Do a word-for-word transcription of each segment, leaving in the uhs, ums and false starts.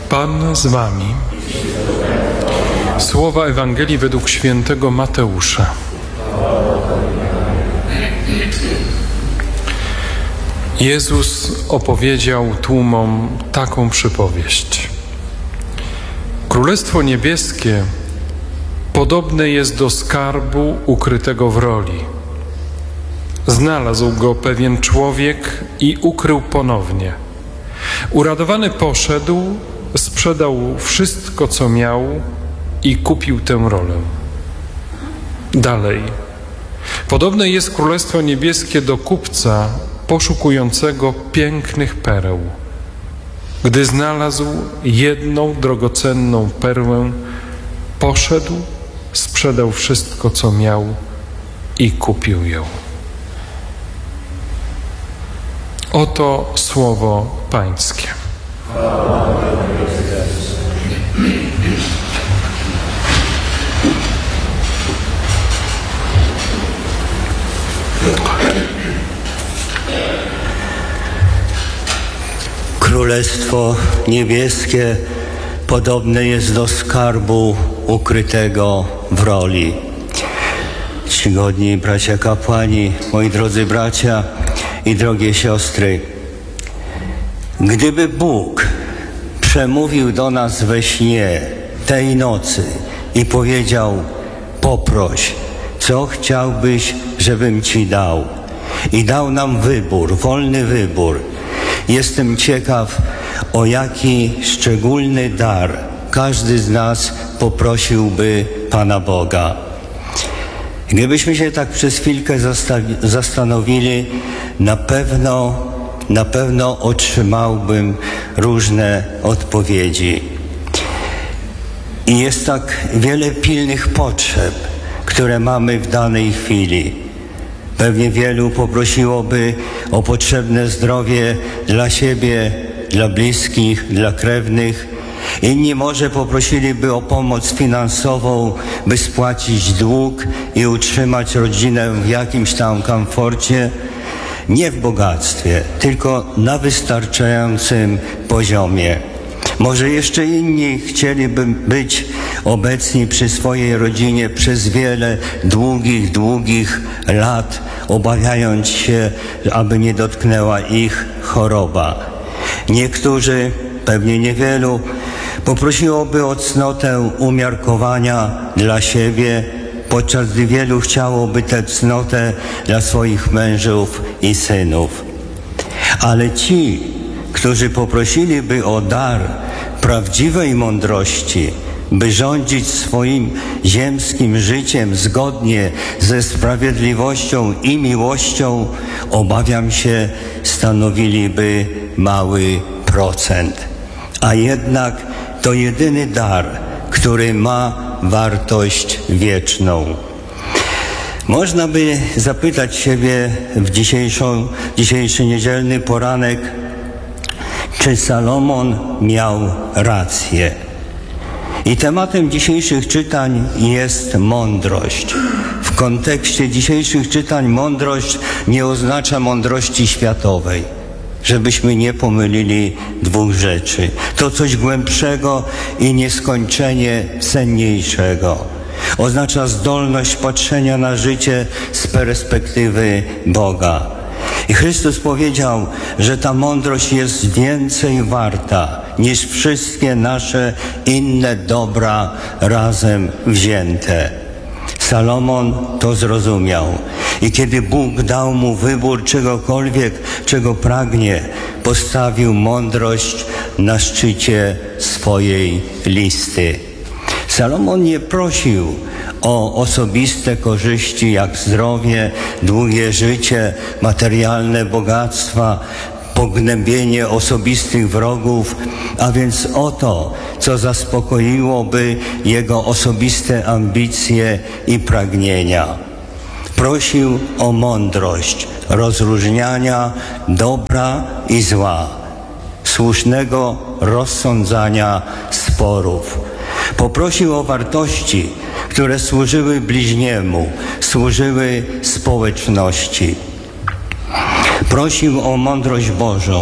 Pan z wami. Słowa Ewangelii według świętego Mateusza. Jezus opowiedział tłumom taką przypowieść. Królestwo niebieskie podobne jest do skarbu ukrytego w roli. Znalazł go pewien człowiek i ukrył ponownie. Uradowany poszedł, sprzedał wszystko, co miał i kupił tę rolę. Dalej. Podobne jest Królestwo Niebieskie do kupca poszukującego pięknych pereł. Gdy znalazł jedną drogocenną perłę, poszedł, sprzedał wszystko, co miał i kupił ją. Oto słowo Pańskie. Królestwo Niebieskie podobne jest do skarbu ukrytego w roli. Czcigodni bracia kapłani, moi drodzy bracia i drogie siostry, gdyby Bóg przemówił do nas we śnie tej nocy i powiedział: poproś, co chciałbyś, żebym Ci dał, i dał nam wybór, wolny wybór, jestem ciekaw, o jaki szczególny dar każdy z nas poprosiłby Pana Boga. Gdybyśmy się tak przez chwilkę zastanowili, na pewno, na pewno otrzymałbym różne odpowiedzi. I jest tak wiele pilnych potrzeb, które mamy w danej chwili. Pewnie wielu poprosiłoby o potrzebne zdrowie dla siebie, dla bliskich, dla krewnych. Inni może poprosiliby o pomoc finansową, by spłacić dług i utrzymać rodzinę w jakimś tam komforcie. Nie w bogactwie, tylko na wystarczającym poziomie. Może jeszcze inni chcieliby być obecni przy swojej rodzinie przez wiele długich, długich lat, obawiając się, aby nie dotknęła ich choroba. Niektórzy, pewnie niewielu, poprosiłoby o cnotę umiarkowania dla siebie, podczas gdy wielu chciałoby tę cnotę dla swoich mężów i synów. Ale ci, którzy poprosiliby o dar prawdziwej mądrości, by rządzić swoim ziemskim życiem zgodnie ze sprawiedliwością i miłością, obawiam się, stanowiliby mały procent. A jednak to jedyny dar, który ma wartość wieczną. Można by zapytać siebie w dzisiejszą, dzisiejszy niedzielny poranek, czy Salomon miał rację. I tematem dzisiejszych czytań jest mądrość. W kontekście dzisiejszych czytań mądrość nie oznacza mądrości światowej, żebyśmy nie pomylili dwóch rzeczy. To coś głębszego i nieskończenie cenniejszego. Oznacza zdolność patrzenia na życie z perspektywy Boga. I Chrystus powiedział, że ta mądrość jest więcej warta niż wszystkie nasze inne dobra razem wzięte. Salomon to zrozumiał i kiedy Bóg dał mu wybór czegokolwiek, czego pragnie, postawił mądrość na szczycie swojej listy. Salomon nie prosił o osobiste korzyści jak zdrowie, długie życie, materialne bogactwa, pognębienie osobistych wrogów, a więc o to, co zaspokoiłoby jego osobiste ambicje i pragnienia. Prosił o mądrość rozróżniania dobra i zła, słusznego rozsądzania sporów. Poprosił o wartości, które służyły bliźniemu, służyły społeczności. Prosił o mądrość Bożą,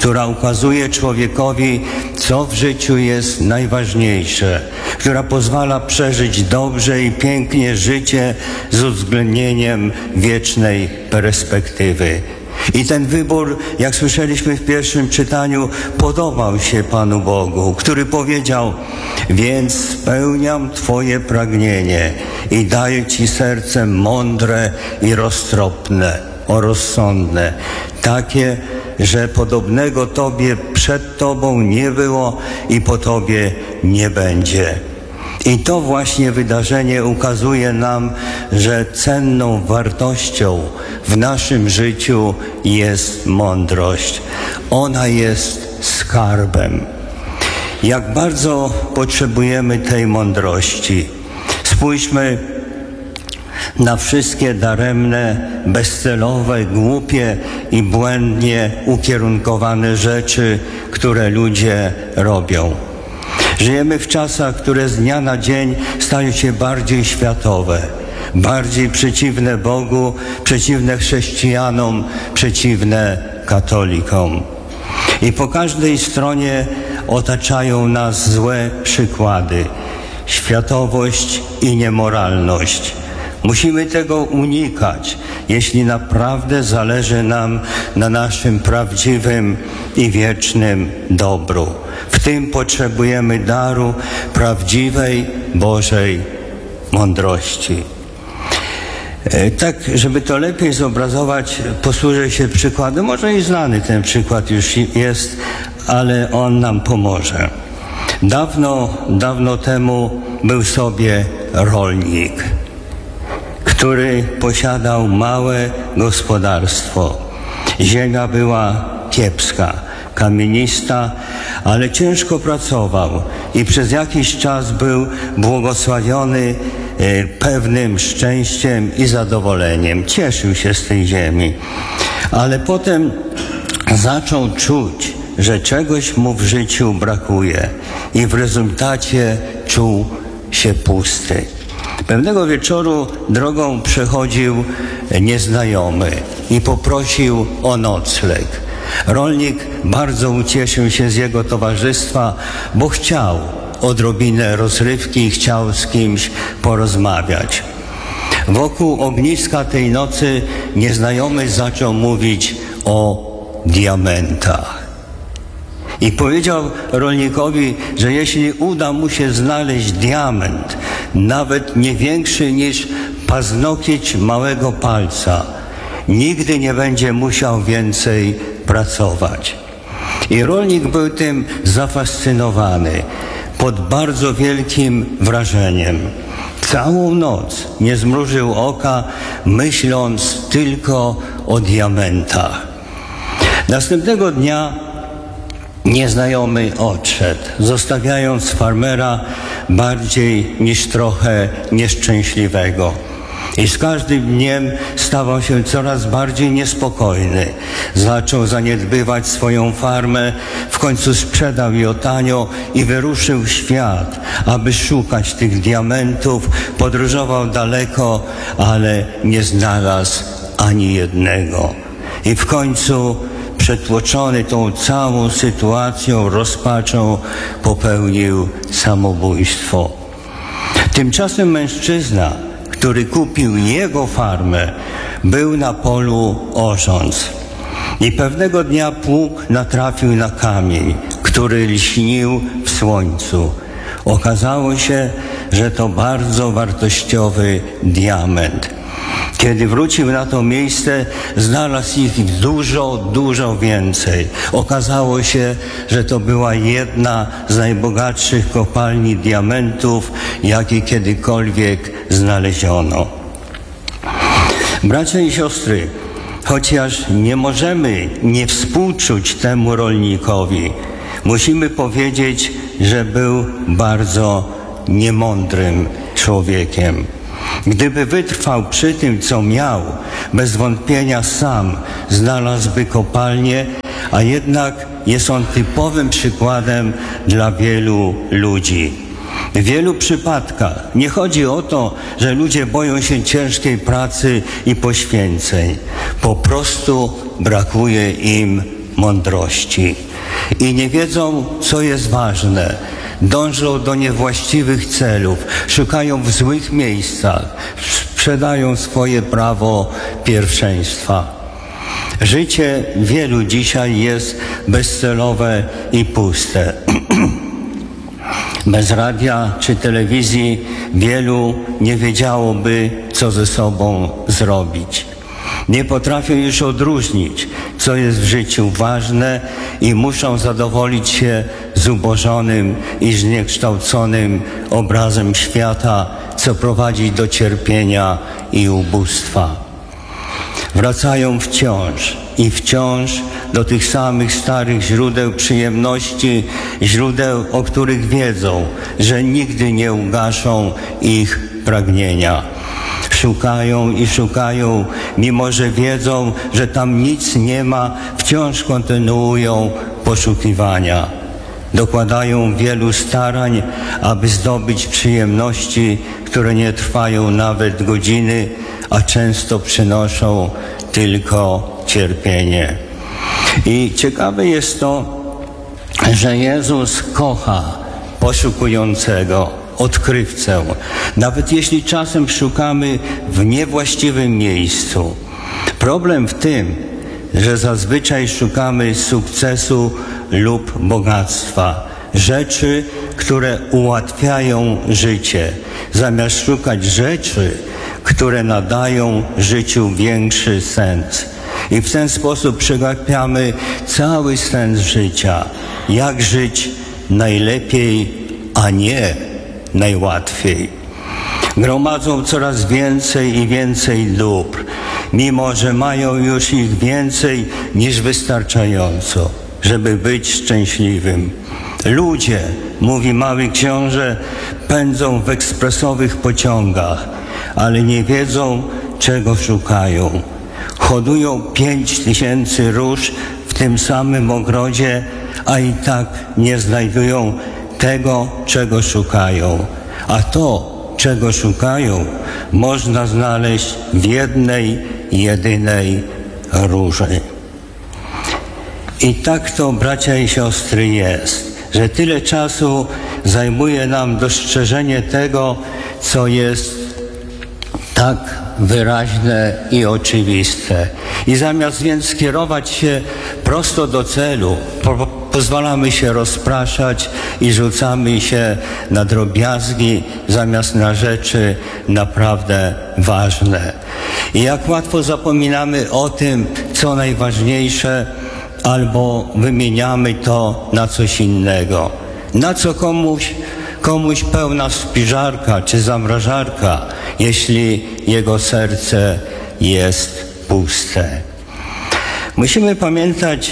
która ukazuje człowiekowi, co w życiu jest najważniejsze, która pozwala przeżyć dobrze i pięknie życie z uwzględnieniem wiecznej perspektywy. I ten wybór, jak słyszeliśmy w pierwszym czytaniu, podobał się Panu Bogu, który powiedział: więc spełniam Twoje pragnienie i daję Ci serce mądre i roztropne, o rozsądne, takie, że podobnego Tobie przed Tobą nie było i po Tobie nie będzie. I to właśnie wydarzenie ukazuje nam, że cenną wartością w naszym życiu jest mądrość. Ona jest skarbem. Jak bardzo potrzebujemy tej mądrości. Spójrzmy na wszystkie daremne, bezcelowe, głupie i błędnie ukierunkowane rzeczy, które ludzie robią. Żyjemy w czasach, które z dnia na dzień stają się bardziej światowe, bardziej przeciwne Bogu, przeciwne chrześcijanom, przeciwne katolikom. I po każdej stronie otaczają nas złe przykłady, światowość i niemoralność. Musimy tego unikać, jeśli naprawdę zależy nam na naszym prawdziwym i wiecznym dobru. W tym potrzebujemy daru prawdziwej Bożej mądrości. Tak, żeby to lepiej zobrazować, posłużę się przykładem. Może i znany ten przykład już jest, ale on nam pomoże. Dawno, dawno temu był sobie rolnik, który posiadał małe gospodarstwo. Ziemia była kiepska, kamienista, ale ciężko pracował i przez jakiś czas był błogosławiony e, pewnym szczęściem i zadowoleniem. Cieszył się z tej ziemi, ale potem zaczął czuć, że czegoś mu w życiu brakuje i w rezultacie czuł się pusty. Pewnego wieczoru drogą przechodził nieznajomy i poprosił o nocleg. Rolnik bardzo ucieszył się z jego towarzystwa, bo chciał odrobinę rozrywki i chciał z kimś porozmawiać. Wokół ogniska tej nocy nieznajomy zaczął mówić o diamentach. I powiedział rolnikowi, że jeśli uda mu się znaleźć diament, nawet nie większy niż paznokieć małego palca, nigdy nie będzie musiał więcej pracować. I rolnik był tym zafascynowany, pod bardzo wielkim wrażeniem. Całą noc nie zmrużył oka, myśląc tylko o diamentach. Następnego dnia nieznajomy odszedł, zostawiając farmera bardziej niż trochę nieszczęśliwego. I z każdym dniem stawał się coraz bardziej niespokojny. Zaczął zaniedbywać swoją farmę, w końcu sprzedał ją tanio i wyruszył w świat, aby szukać tych diamentów. Podróżował daleko, ale nie znalazł ani jednego. I w końcu, przetłoczony tą całą sytuacją, rozpaczą, popełnił samobójstwo. Tymczasem mężczyzna, który kupił jego farmę, był na polu orząc. I pewnego dnia pług natrafił na kamień, który lśnił w słońcu. Okazało się, że to bardzo wartościowy diament. Kiedy wrócił na to miejsce, znalazł ich dużo, dużo więcej. Okazało się, że to była jedna z najbogatszych kopalni diamentów, jakie kiedykolwiek znaleziono. Bracia i siostry, chociaż nie możemy nie współczuć temu rolnikowi, musimy powiedzieć, że był bardzo niemądrym człowiekiem. Gdyby wytrwał przy tym, co miał, bez wątpienia sam znalazłby kopalnię, a jednak jest on typowym przykładem dla wielu ludzi. W wielu przypadkach nie chodzi o to, że ludzie boją się ciężkiej pracy i poświęceń. Po prostu brakuje im mądrości. I nie wiedzą, co jest ważne. Dążą do niewłaściwych celów, szukają w złych miejscach, sprzedają swoje prawo pierwszeństwa. Życie wielu dzisiaj jest bezcelowe i puste. Bez radia czy telewizji wielu nie wiedziałoby, co ze sobą zrobić. Nie potrafią już odróżnić, co jest w życiu ważne i muszą zadowolić się zubożonym i zniekształconym obrazem świata, co prowadzi do cierpienia i ubóstwa. Wracają wciąż i wciąż do tych samych starych źródeł przyjemności, źródeł, o których wiedzą, że nigdy nie ugaszą ich pragnienia. Szukają i szukają, mimo że wiedzą, że tam nic nie ma, wciąż kontynuują poszukiwania. Dokładają wielu starań, aby zdobyć przyjemności, które nie trwają nawet godziny, a często przynoszą tylko cierpienie. I ciekawe jest to, że Jezus kocha poszukującego, odkrywcę, nawet jeśli czasem szukamy w niewłaściwym miejscu. Problem w tym, że zazwyczaj szukamy sukcesu lub bogactwa, rzeczy, które ułatwiają życie, zamiast szukać rzeczy, które nadają życiu większy sens. I w ten sposób przegapiamy cały sens życia. Jak żyć najlepiej, a nie najłatwiej. Gromadzą coraz więcej i więcej dóbr, mimo że mają już ich więcej niż wystarczająco, żeby być szczęśliwym. Ludzie, mówi mały książę, pędzą w ekspresowych pociągach, ale nie wiedzą, czego szukają. Hodują pięć tysięcy róż w tym samym ogrodzie, a i tak nie znajdują tego, czego szukają. A to, czego szukają, można znaleźć w jednej, jedynej róży. I tak to, bracia i siostry, jest, że tyle czasu zajmuje nam dostrzeżenie tego, co jest tak wyraźne i oczywiste. I zamiast więc skierować się prosto do celu, po, pozwalamy się rozpraszać i rzucamy się na drobiazgi zamiast na rzeczy naprawdę ważne. I jak łatwo zapominamy o tym, co najważniejsze, albo wymieniamy to na coś innego. Na co komuś, komuś pełna spiżarka czy zamrażarka, jeśli jego serce jest puste. Musimy pamiętać,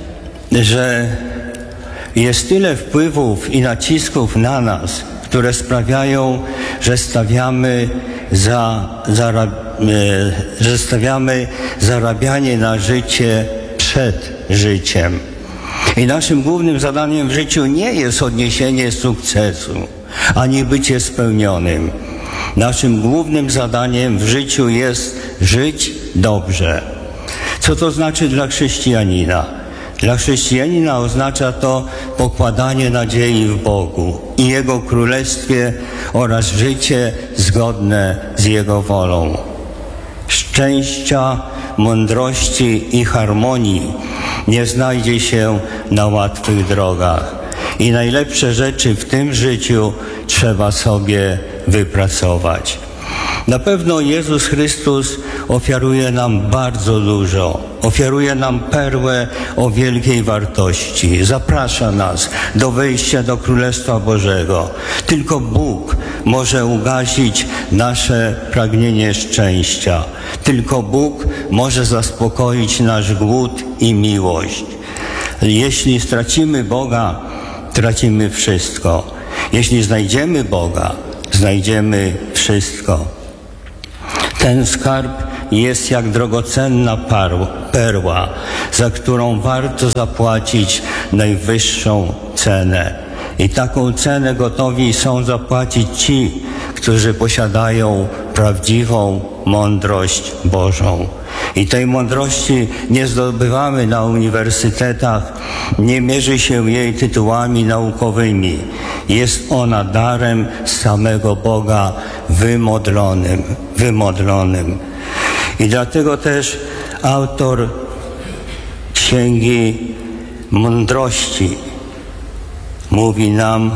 że jest tyle wpływów i nacisków na nas, które sprawiają, że stawiamy, za, zarab, e, że stawiamy zarabianie na życie przed życiem. I naszym głównym zadaniem w życiu nie jest odniesienie sukcesu, ani bycie spełnionym. Naszym głównym zadaniem w życiu jest żyć dobrze. Co to znaczy dla chrześcijanina? Dla chrześcijanina oznacza to pokładanie nadziei w Bogu i Jego Królestwie oraz życie zgodne z Jego wolą. Szczęścia, mądrości i harmonii nie znajdzie się na łatwych drogach. I najlepsze rzeczy w tym życiu trzeba sobie wypracować. Na pewno Jezus Chrystus ofiaruje nam bardzo dużo. Ofiaruje nam perłę o wielkiej wartości. Zaprasza nas do wejścia do Królestwa Bożego. Tylko Bóg może ugasić nasze pragnienie szczęścia. Tylko Bóg może zaspokoić nasz głód i miłość. Jeśli stracimy Boga, tracimy wszystko. Jeśli znajdziemy Boga, znajdziemy wszystko. Ten skarb jest jak drogocenna perła, za którą warto zapłacić najwyższą cenę. I taką cenę gotowi są zapłacić ci, którzy posiadają prawdziwą mądrość Bożą. I tej mądrości nie zdobywamy na uniwersytetach, nie mierzy się jej tytułami naukowymi. Jest ona darem z samego Boga wymodlonym, wymodlonym. I dlatego też autor Księgi Mądrości mówi nam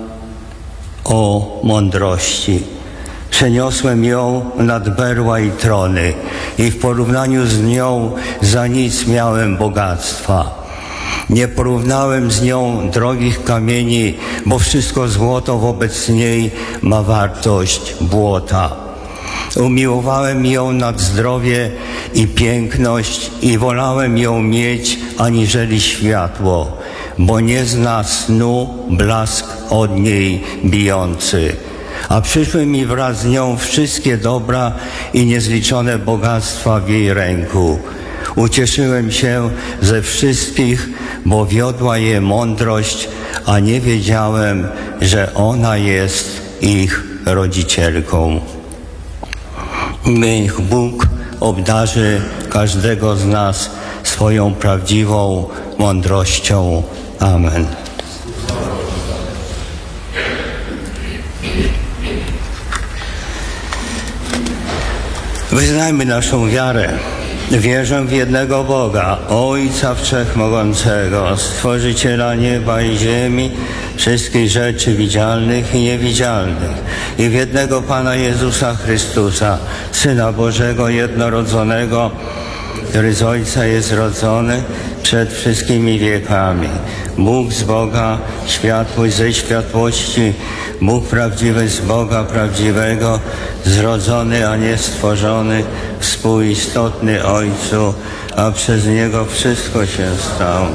o mądrości. Przeniosłem ją nad berła i trony i w porównaniu z nią za nic miałem bogactwa. Nie porównałem z nią drogich kamieni, bo wszystko złoto wobec niej ma wartość błota. Umiłowałem ją nad zdrowie i piękność i wolałem ją mieć aniżeli światło, bo nie zna snu blask od niej bijący. A przyszły mi wraz z nią wszystkie dobra i niezliczone bogactwa w jej ręku. Ucieszyłem się ze wszystkich, bo wiodła je mądrość, a nie wiedziałem, że ona jest ich rodzicielką. Niech Bóg obdarzy każdego z nas swoją prawdziwą mądrością. Amen. Wyznajmy naszą wiarę. Wierzę w jednego Boga, Ojca Wszechmogącego, Stworzyciela nieba i ziemi, wszystkich rzeczy widzialnych i niewidzialnych, i w jednego Pana Jezusa Chrystusa, Syna Bożego jednorodzonego, który z Ojca jest rodzony przed wszystkimi wiekami. Bóg z Boga, światłość ze światłości, Bóg prawdziwy z Boga prawdziwego, zrodzony, a nie stworzony, współistotny Ojcu, a przez Niego wszystko się stało.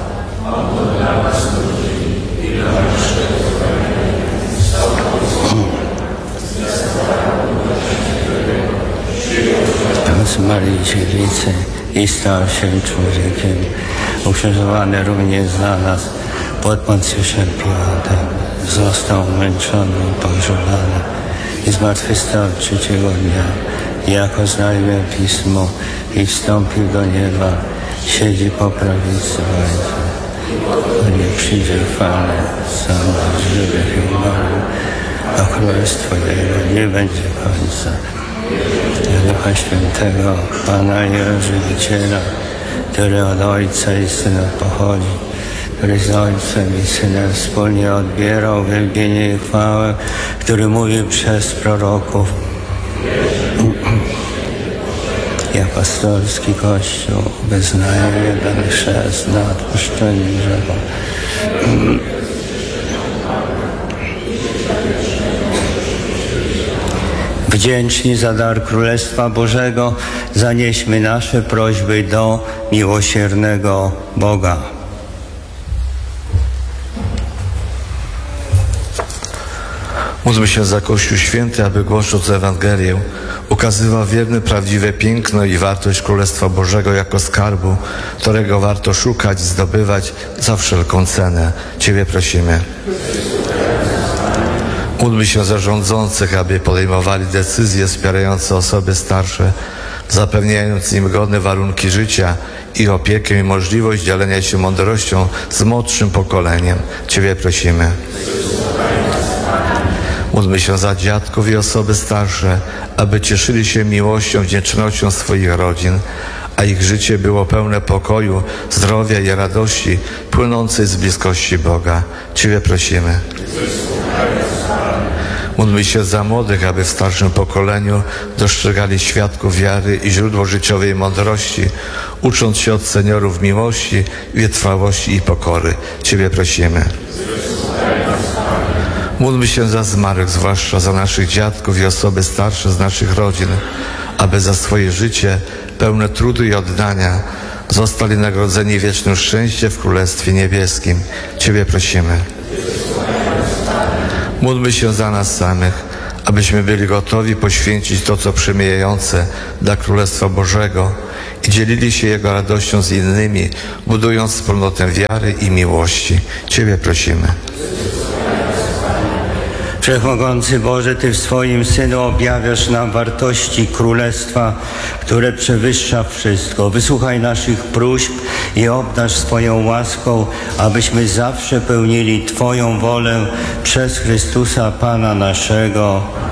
Z Maryi Dziewicy i stał się człowiekiem, ukrzyżowany również za nas pod Poncjuszem Piłatem, został męczony i pogrzebany i zmartwychwstał trzeciego dnia, jako znajmę Pismo i wstąpił do nieba, siedzi po prawicy Ojca. Nie przyjdzie chwalę sam żywych i umarłych, a królestwo Jego nie będzie końca. Ducha Świętego, Pana i Żywiciela, który od Ojca i Syna pochodzi, który z Ojcem i Synem wspólnie odbierał wielbienie i chwałę, który mówił przez proroków. I apostolski Kościół wyznaje jeden chrzest na odpuszczenie grzechów. Wdzięczni za dar Królestwa Bożego, zanieśmy nasze prośby do miłosiernego Boga. Módlmy się za Kościół Święty, aby głosząc Ewangelię ukazywał wierne, prawdziwe piękno i wartość Królestwa Bożego jako skarbu, którego warto szukać, zdobywać za wszelką cenę. Ciebie prosimy. Módlmy się za rządzących, aby podejmowali decyzje wspierające osoby starsze, zapewniając im godne warunki życia i opiekę i możliwość dzielenia się mądrością z młodszym pokoleniem. Ciebie prosimy. Módlmy się za dziadków i osoby starsze, aby cieszyli się miłością, wdzięcznością swoich rodzin, a ich życie było pełne pokoju, zdrowia i radości płynącej z bliskości Boga. Ciebie prosimy. Módlmy się za młodych, aby w starszym pokoleniu dostrzegali świadków wiary i źródło życiowej mądrości, ucząc się od seniorów miłości, wytrwałości i pokory. Ciebie prosimy. Módlmy się za zmarłych, zwłaszcza za naszych dziadków i osoby starsze z naszych rodzin, aby za swoje życie pełne trudu i oddania zostali nagrodzeni wiecznym szczęściem w Królestwie Niebieskim. Ciebie prosimy. Módlmy się za nas samych, abyśmy byli gotowi poświęcić to, co przemijające dla Królestwa Bożego i dzielili się Jego radością z innymi, budując wspólnotę wiary i miłości. Ciebie prosimy. Wszechmogący Boże, Ty w swoim Synu objawiasz nam wartości Królestwa, które przewyższa wszystko. Wysłuchaj naszych próśb i obdarz swoją łaską, abyśmy zawsze pełnili Twoją wolę przez Chrystusa Pana naszego.